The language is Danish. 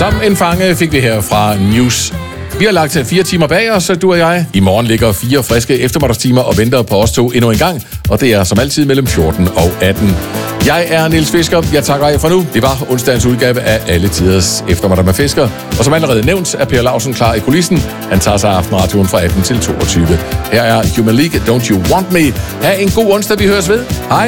Som en fange fik vi her fra News. Vi har lagt 4 timer bag os, du og jeg. I morgen ligger 4 friske eftermiddagstimer og venter på os to endnu en gang. Og det er som altid mellem 14 og 18. Jeg er Niels Fisker. Jeg takker af for nu. Det var onsdagens udgave af Alle Tiders Eftermiddag med Fisker. Og som allerede nævnt, er Per Lausen klar i kulissen. Han tager sig aftenradioen fra 18 til 22. Her er Human League, Don't You Want Me. Ha' en god onsdag, vi høres ved. Hej.